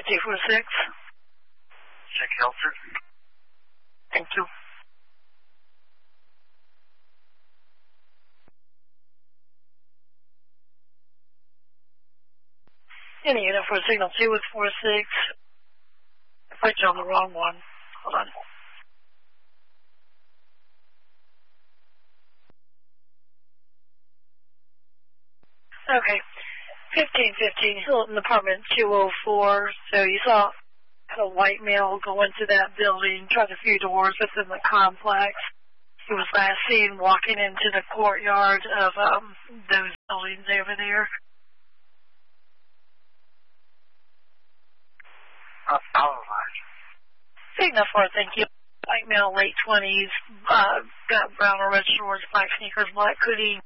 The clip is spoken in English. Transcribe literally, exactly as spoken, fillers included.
two four six. Check Helter. Thank you. Any unit for signal two with four six. I put you on the wrong one. Hold on. Okay. fifteen fifteen, Hilton Apartment two oh four. So you saw a white male go into that building, try a few doors within the complex. He was last seen walking into the courtyard of um, those buildings over there. Uh, Powerline. Signal four, thank you. White male, late twenties, uh, got brown or red shorts, black sneakers, black hoodie,